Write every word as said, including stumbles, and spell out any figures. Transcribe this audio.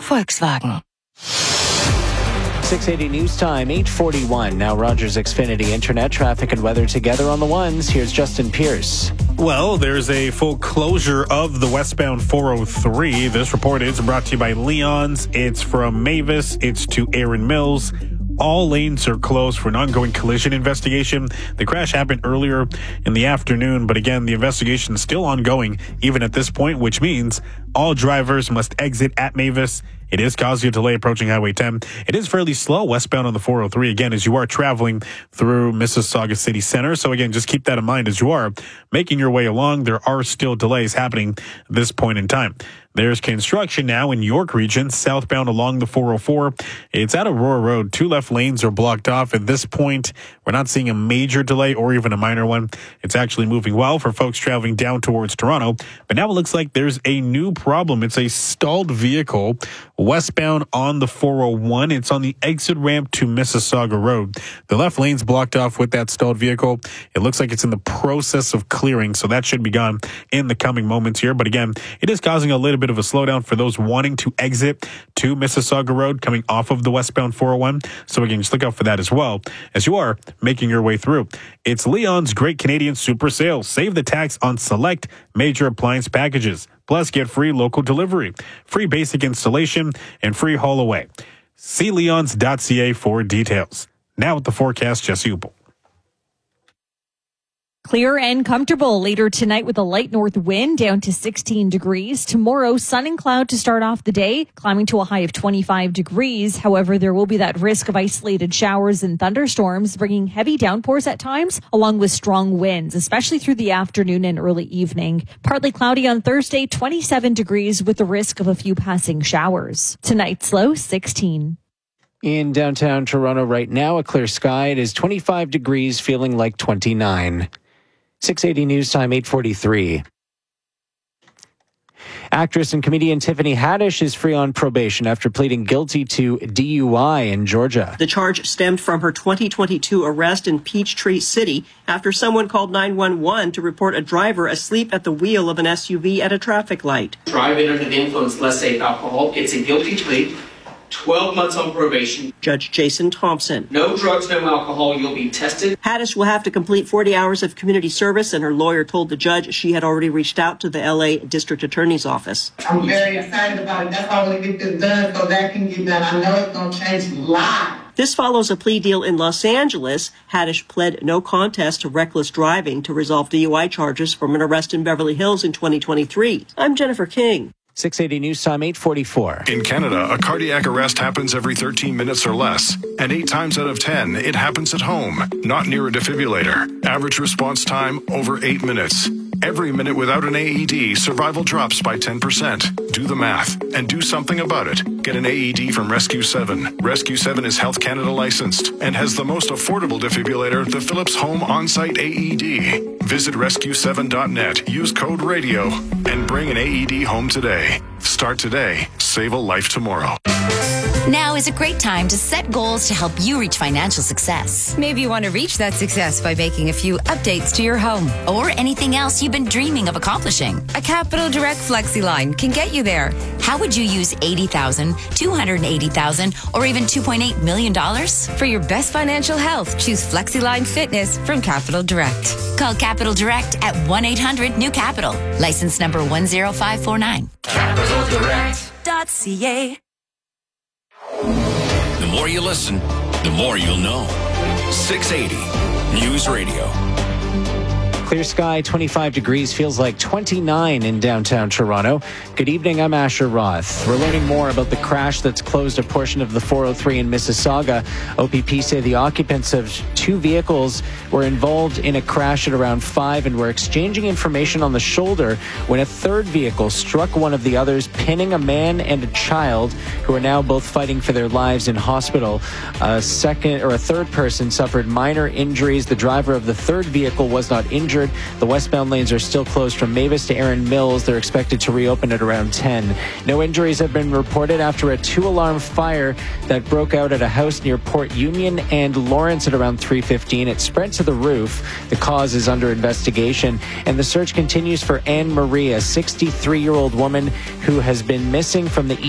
Volkswagen. six eighty News Time, eight forty-one. Now Rogers Xfinity Internet, traffic and weather together on the ones. Here's Justin Pierce. Well, there's a full closure of the westbound four oh three. This report is brought to you by Leon's. It's from Mavis. It's to Erin Mills. All lanes are closed for an ongoing collision investigation. The crash happened earlier in the afternoon, but again, the investigation is still ongoing even at this point, which means all drivers must exit at Mavis. It is causing a delay approaching Highway ten. It is fairly slow westbound on the four oh three, again, as you are traveling through Mississauga City Center. So again, just keep that in mind as you are making your way along. There are still delays happening at this point in time. There's construction now in York Region, southbound along the four oh four. It's at Aurora Road. Two left lanes are blocked off. At this point, we're not seeing a major delay or even a minor one. It's actually moving well for folks traveling down towards Toronto. But now it looks like there's a new problem. It's a stalled vehicle westbound on the four oh one. It's on the exit ramp to Mississauga Road. The left lane's blocked off with that stalled vehicle. It looks like it's in the process of clearing, so that should be gone in the coming moments here. But again, it is causing a little bit of a slowdown for those wanting to exit to Mississauga Road coming off of the westbound four oh one. So again, just look out for that as well as you are making your way through. It's Leon's Great Canadian Super Sale. Save the tax on select major appliance packages. Plus, get free local delivery, free basic installation, and free haul away. See leons dot c a for details. Now with the forecast, Jesse Upel. Clear and comfortable later tonight with a light north wind down to sixteen degrees. Tomorrow, sun and cloud to start off the day, climbing to a high of twenty-five degrees. However, there will be that risk of isolated showers and thunderstorms, bringing heavy downpours at times, along with strong winds, especially through the afternoon and early evening. Partly cloudy on Thursday, twenty-seven degrees with the risk of a few passing showers. Tonight's low, sixteen. In downtown Toronto right now, a clear sky. It is twenty-five degrees, feeling like twenty-nine. six eighty News Time, eight forty-three. Actress and comedian Tiffany Haddish is free on probation after pleading guilty to D U I in Georgia. The charge stemmed from her twenty twenty-two arrest in Peachtree City after someone called nine one one to report a driver asleep at the wheel of an S U V at a traffic light. Driving under the influence, let's say alcohol, it's a guilty plea. twelve months on probation. Judge Jason Thompson. No drugs, no alcohol. You'll be tested. Haddish will have to complete forty hours of community service, and her lawyer told the judge she had already reached out to the L A District Attorney's Office. I'm very excited about it. That's why I want to get this done so that can get done. I know it's going to change lives. This follows a plea deal in Los Angeles. Haddish pled no contest to reckless driving to resolve D U I charges from an arrest in Beverly Hills in twenty twenty-three. I'm Jennifer King. six eighty News Time, eight forty-four. In Canada, a cardiac arrest happens every thirteen minutes or less. And eight times out of ten, it happens at home, not near a defibrillator. Average response time, over eight minutes. Every minute without an A E D, survival drops by ten percent. Do the math and do something about it. Get an A E D from Rescue seven. Rescue seven is Health Canada licensed and has the most affordable defibrillator, the Philips Home On-Site A E D. Visit rescue seven dot net, use code RADIO, and bring an A E D home today. Start today. Save a life tomorrow. Now is a great time to set goals to help you reach financial success. Maybe you want to reach that success by making a few updates to your home. Or anything else you've been dreaming of accomplishing. A Capital Direct FlexiLine can get you there. How would you use eighty thousand dollars, two hundred eighty thousand dollars, or even two point eight million dollars? For your best financial health, choose FlexiLine Fitness from Capital Direct. Call Capital Direct at one eight hundred new capital. License number one zero five four nine. capital direct dot c a. The more you listen, the more you'll know. six eighty News Radio. Clear sky, twenty-five degrees, feels like twenty-nine in downtown Toronto. Good evening, I'm Asher Roth. We're learning more about the crash that's closed a portion of the four oh three in Mississauga. O P P say the occupants of two vehicles were involved in a crash at around five and were exchanging information on the shoulder when a third vehicle struck one of the others, pinning a man and a child who are now both fighting for their lives in hospital. A second or a third person suffered minor injuries. The driver of the third vehicle was not injured. The westbound lanes are still closed from Mavis to Erin Mills. They're expected to reopen at around ten. No injuries have been reported after a two-alarm fire that broke out at a house near Port Union and Lawrence at around three fifteen. It spread to the roof. The cause is under investigation, and the search continues for Anne Marie, a sixty-three-year-old woman who has been missing from the